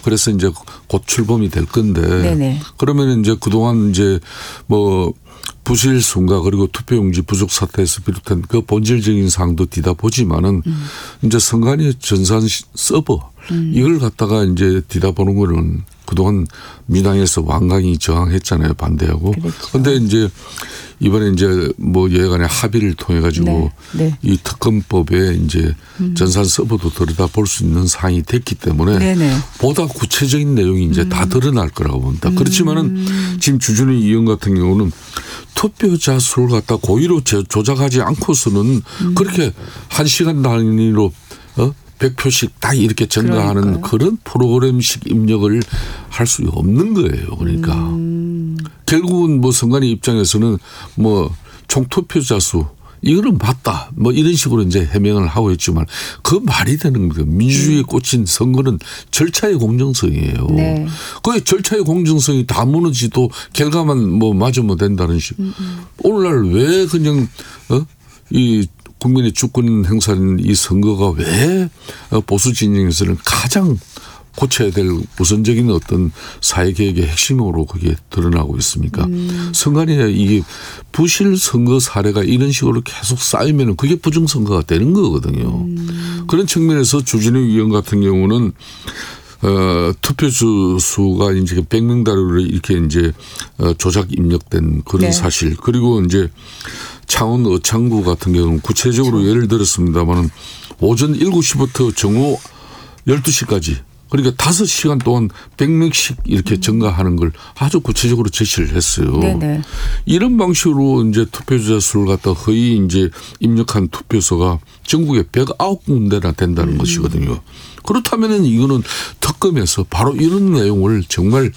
그래서 이제 곧 출범이 될 건데 네네. 그러면 이제 그동안 이제 뭐 부실 선거 그리고 투표용지 부족 사태에서 비롯한 그 본질적인 사항도 뒤다보지만은 이제 선관위 전산 서버 이걸 갖다가 이제 뒤다보는 거는 그동안 민주당에서 완강히 저항했잖아요. 반대하고. 그런데 그렇죠. 이제 이번에 이제 뭐 여야간의 합의를 통해 가지고 네. 이 특검법에 이제 전산 서버도 들여다볼 수 있는 사항이 됐기 때문에 네네. 보다 구체적인 내용이 이제 다 드러날 거라고 봅니다. 그렇지만은 지금 주준우 의원 같은 경우는 투표자 수를 갖다 고의로 조작하지 않고서는 그렇게 1시간 단위로 100표씩 딱 이렇게 증가하는 그러니까요. 그런 프로그램식 입력을 할 수 없는 거예요. 그러니까 결국은 뭐 선관위 입장에서는 뭐 총투표자 수 이거는 맞다. 뭐 이런 식으로 이제 해명을 하고 있지만 그 말이 되는 거예요. 민주주의에 꽂힌 선거는 절차의 공정성이에요. 네. 그 절차의 공정성이 다 무너지도 결과만 뭐 맞으면 된다는 식. 오늘날 왜 그냥 이 국민의 주권 행사는 이 선거가 왜 보수 진영에서는 가장 고쳐야 될 우선적인 어떤 사회계획의 핵심으로 그게 드러나고 있습니까? 선관위에 이게 부실 선거 사례가 이런 식으로 계속 쌓이면 그게 부정선거가 되는 거거든요. 그런 측면에서 주진우 의원 같은 경우는 투표주 수가 이제 100명대로 이렇게 이제 조작 입력된 그런 네. 사실 그리고 이제 창원 의창구 같은 경우는 구체적으로 그렇죠. 예를 들었습니다만 오전 7시부터 정오 12시까지 그러니까 5시간 동안 100명씩 이렇게 증가하는 걸 아주 구체적으로 제시를 했어요. 네네. 이런 방식으로 이제 투표자 수를 갖다 거의 이제 입력한 투표소가 전국에 109군데나 된다는 것이거든요. 그렇다면은 이거는 특검에서 바로 이런 내용을 정말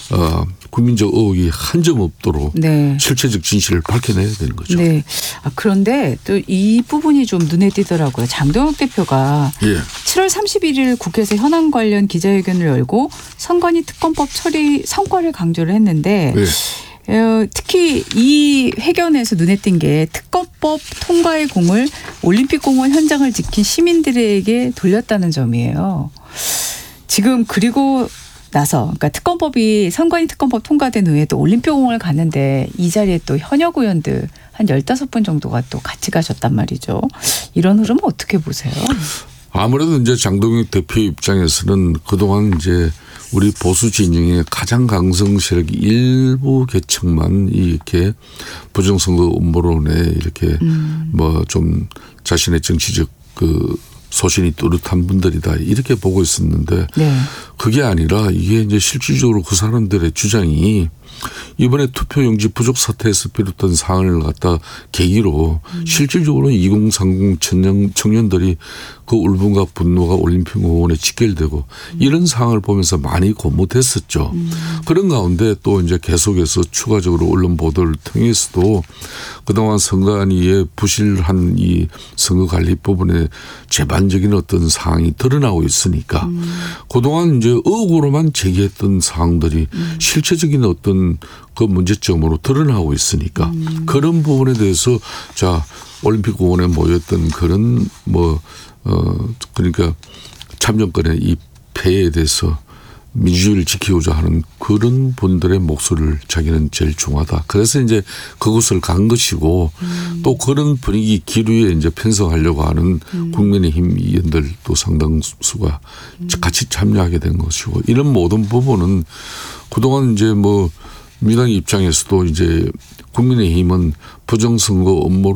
국민적 의혹이 한 점 없도록 네. 실체적 진실을 밝혀내야 되는 거죠. 네. 그런데 또 이 부분이 좀 눈에 띄더라고요. 장동혁 대표가 예. 7월 31일 국회에서 현안 관련 기자회견을 열고 선관위 특검법 처리 성과를 강조를 했는데 예. 특히 이 회견에서 눈에 띈 게 특검법 통과의 공을 올림픽공원 현장을 지킨 시민들에게 돌렸다는 점이에요. 지금 그리고 나서 그러니까 특검법이 선관위 특검법 통과된 후에 또 올림픽공원을 갔는데 이 자리에 또 현역 의원들 한 15분 정도가 또 같이 가셨단 말이죠. 이런 흐름은 어떻게 보세요? 아무래도 이제 장동혁 대표 입장에서는 그동안 이제 우리 보수 진영의 가장 강성 세력 일부 계층만 이렇게 부정선거 음모론에 이렇게 뭐 좀 자신의 정치적 그 소신이 뚜렷한 분들이다 이렇게 보고 있었는데 네. 그게 아니라 이게 이제 실질적으로 그 사람들의 주장이 이번에 투표용지 부족 사태에서 비롯된 사안을 갖다 계기로 실질적으로 2030 청년들이 그 울분과 분노가 올림픽공원에 직결되고 이런 상황을 보면서 많이 고무됐었죠. 그런 가운데 또 이제 계속해서 추가적으로 언론 보도를 통해서도 그동안 선관위의 부실한 이 선거관리 부분에 제반적인 어떤 사항이 드러나고 있으니까 그동안 이제 의혹으로만 제기했던 사항들이 실체적인 어떤 그 문제점으로 드러나고 있으니까 그런 부분에 대해서 자 올림픽공원에 모였던 그런 그러니까 참정권의 이 폐해에 대해서 민주주의를 지키고자 하는 그런 분들의 목소리를 자기는 제일 중요하다. 그래서 이제 그곳을 간 것이고 또 그런 분위기 기류에 이제 편성하려고 하는 국민의힘 의원들도 상당수가 같이 참여하게 된 것이고 이런 모든 부분은 그동안 이제 뭐 민주당 입장에서도 이제 국민의힘은 부정선거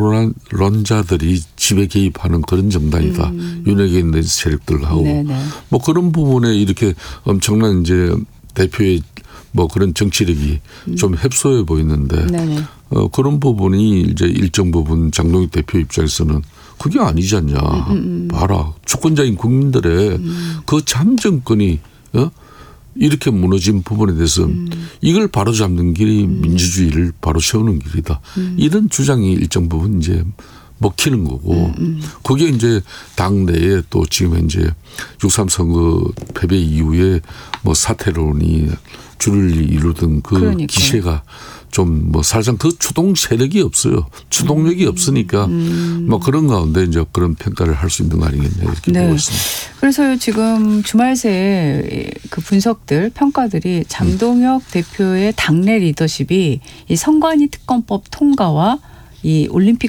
음모론자들이 집에 개입하는 그런 정당이다. 윤핵에 있는 세력들하고 네네. 뭐 그런 부분에 이렇게 엄청난 이제 대표의 뭐 그런 정치력이 좀 협소해 보이는데 네네. 그런 부분이 이제 일정 부분 장동혁 대표 입장에서는 그게 아니지 않냐. 봐라. 주권자인 국민들의 그 참정권이 이렇게 무너진 부분에 대해서 이걸 바로잡는 길이 민주주의를 바로 세우는 길이다. 이런 주장이 일정 부분 이제 먹히는 거고 그게 이제 당내에 또 지금 현재 6.3 선거 패배 이후에 뭐 사퇴론이 줄을 이루던 그 그러니까요. 기세가 좀 뭐 사실상 그 추동 세력이 없어요. 추동력이 없으니까 뭐 그런 가운데 이제 그런 평가를 할 수 있는 거 아니겠냐 이렇게 보고 있습니다. 그래서 지금 주말 새에 그 분석들 평가들이 장동혁 대표의 당내 리더십이 이 선관위 특검법 통과와 이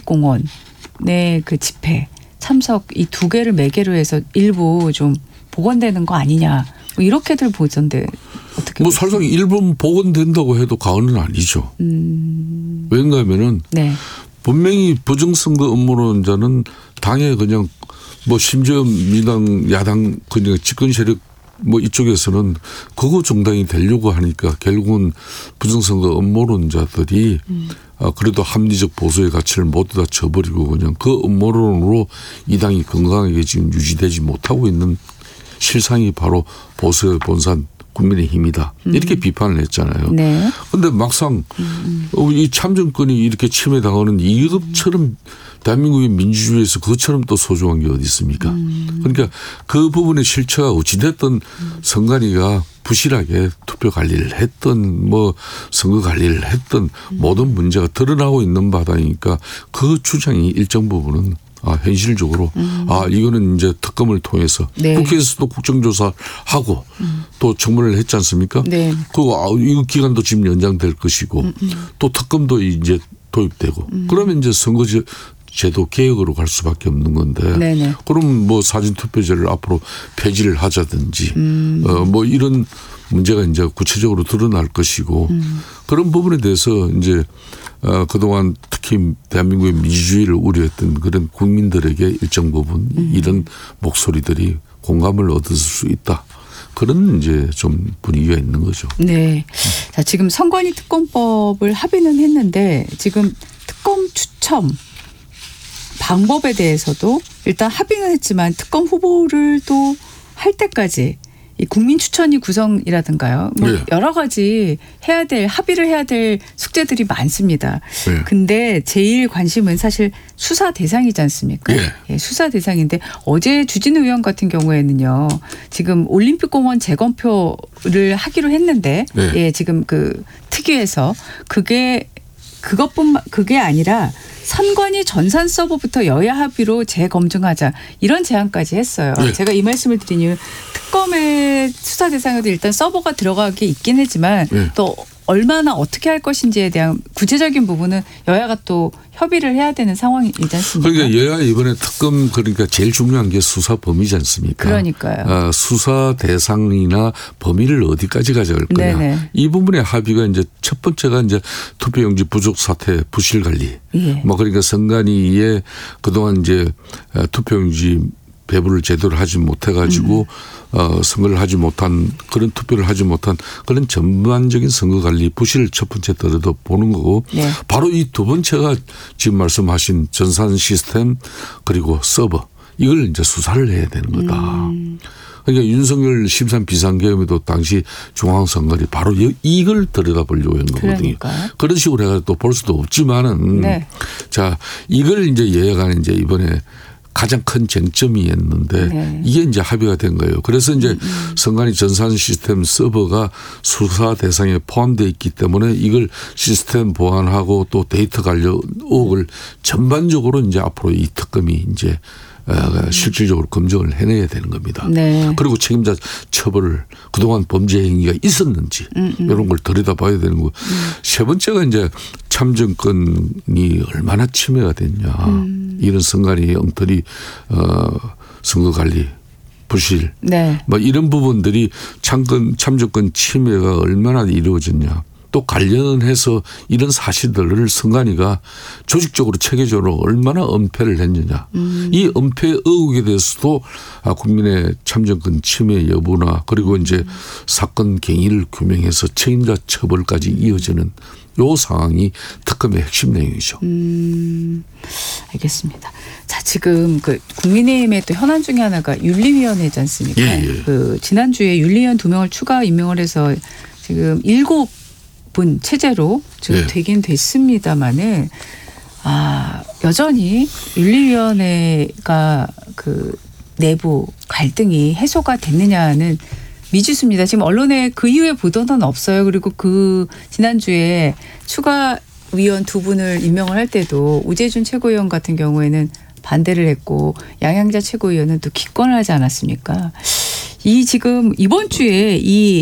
올림픽공원의 그 집회 참석 이 두 개를 매개로 해서 일부 좀 복원되는 거 아니냐 뭐 이렇게들 보던데 어떻게? 뭐 사실상 일본 복원된다고 해도 과언은 아니죠. 왜인가 하면은 네. 분명히 부정선거 음모론자는 당에 그냥 뭐 심지어 민당 야당 그냥 집권 세력 뭐 이쪽에서는 그거 정당이 되려고 하니까 결국은 부정선거 음모론자들이 그래도 합리적 보수의 가치를 모두 다 저버리고 그냥 그 음모론으로 이 당이 건강하게 지금 유지되지 못하고 있는 실상이 바로 보수의 본산 국민의힘이다. 이렇게 비판을 했잖아요. 그런데 막상 이 참정권이 이렇게 침해당하는 이것처럼 대한민국의 민주주의에서 그것처럼 또 소중한 게 어디 있습니까? 그러니까 그 부분의 실체가 어찌됐든 선관위가 부실하게 투표 관리를 했던 뭐 선거 관리를 했던 모든 문제가 드러나고 있는 바다니까 그 주장이 일정 부분은 현실적으로 이거는 이제 특검을 통해서 네. 국회에서도 국정조사하고 또 청문회를 했지 않습니까? 네. 그리고 이거 기간도 지금 연장될 것이고 또 특검도 이제 도입되고 그러면 이제 선거제도 개혁으로 갈 수밖에 없는 건데 네네. 그럼 뭐 사전투표제를 앞으로 폐지를 하자든지 뭐 이런 문제가 이제 구체적으로 드러날 것이고 그런 부분에 대해서 이제 그동안 특히 대한민국의 민주주의를 우려했던 그런 국민들에게 일정 부분 이런 목소리들이 공감을 얻을 수 있다. 그런 이제 좀 분위기가 있는 거죠. 네. 자, 지금 선관위 특검법을 합의는 했는데 지금 특검 추첨 방법에 대해서도 일단 합의는 했지만 특검 후보를 또 할 때까지 이 국민 추천위 구성이라든가요. 뭐 네. 여러 가지 해야 될 합의를 해야 될 숙제들이 많습니다. 네. 근데 제일 관심은 사실 수사 대상이지 않습니까? 네. 예, 수사 대상인데 어제 주진우 의원 같은 경우에는요. 지금 올림픽공원 재검표를 하기로 했는데 네. 예, 지금 그 특위에서 그게 아니라 선관위 전산 서버부터 여야 합의로 재검증하자 이런 제안까지 했어요. 네. 제가 이 말씀을 드린 이유 특검의 수사 대상에도 일단 서버가 들어가게 있긴 하지만 네. 또 얼마나 어떻게 할 것인지에 대한 구체적인 부분은 여야가 또 협의를 해야 되는 상황이지 않습니까? 그러니까 여야 이번에 특검 그러니까 제일 중요한 게 수사 범위지 않습니까? 그러니까요. 수사 대상이나 범위를 어디까지 가져갈 거냐. 네네. 이 부분의 합의가 이제 첫 번째가 이제 투표용지 부족 사태 부실 관리. 예. 뭐 그러니까 선관위에 그동안 이제 투표용지 배부를 제대로 하지 못해가지고 선거를 하지 못한 그런 투표를 하지 못한 그런 전반적인 선거 관리 부실을 첫 번째 떨어져 보는 거고 네. 바로 이 두 번째가 지금 말씀하신 전산 시스템 그리고 서버 이걸 이제 수사를 해야 되는 거다. 그러니까 윤석열 13 비상계엄에도 당시 중앙선관위 바로 이걸 들여다보려고 한 거거든요. 그러니까요. 그런 식으로 해가 또 볼 수도 없지만은 네. 자 이걸 이제 여야가 이제 이번에 가장 큰 쟁점이었는데 네. 이게 이게 이제 합의가 된 거예요. 그래서 이제 선관위 전산 시스템 서버가 수사 대상에 포함되어 있기 때문에 이걸 시스템 보완하고 또 데이터 관련 의혹을 전반적으로 이제 앞으로 이 특검이 이제 실질적으로 검증을 해내야 되는 겁니다. 네. 그리고 책임자 처벌을 그동안 범죄 행위가 있었는지 이런 걸 들여다봐야 되는 거고 세 번째가 이제 참정권이 얼마나 침해가 됐냐. 이런 선관위 엉터리 선거관리 부실 네. 뭐 이런 부분들이 참정권 침해가 얼마나 이루어졌냐. 또 관련해서 이런 사실들을 선관위가 조직적으로 체계적으로 얼마나 은폐를 했느냐. 이 은폐 의혹에 대해서도 국민의 참정권 침해 여부나 그리고 이제 사건 경위를 규명해서 책임자 처벌까지 이어지는 요 상황이 특검의 핵심 내용이죠. 알겠습니다. 자, 지금 그 국민의힘의 또 현안 중에 하나가 윤리위원회지 않습니까? 예. 그 지난주에 윤리위원 2명을 추가 임명을 해서 지금 7분 체제로 지금 예. 되긴 됐습니다만은 여전히 윤리위원회가 그 내부 갈등이 해소가 됐느냐는 미지수입니다. 지금 언론에 그 이후에 보도는 없어요. 그리고 그 지난주에 추가 위원 2분을 임명을 할 때도 우재준 최고위원 같은 경우에는 반대를 했고 양양자 최고위원은 또 기권을 하지 않았습니까? 이 지금 이번 주에 이